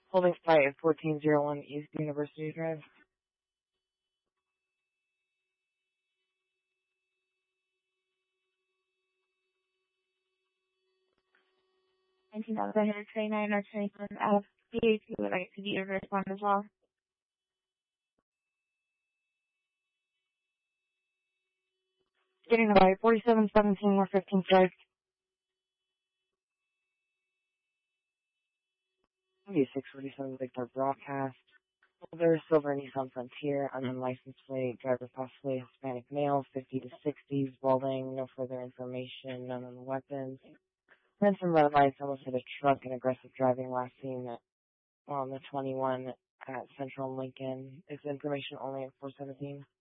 Holding flight at 1401 East University Drive. $19 ahead, 29 or 27 out of BH. We would like to be able to respond as well. Getting by 4717 or 15 flight. Maybe 647 Victor broadcast. Holder, Silver Nissan Frontier, unknown license plate, driver possibly Hispanic male, 50 to 60s, balding, no further information, none on the weapons. Ran some red lights, almost hit a truck and aggressive driving last seen on the 21 at Central Lincoln. Is information only at 417?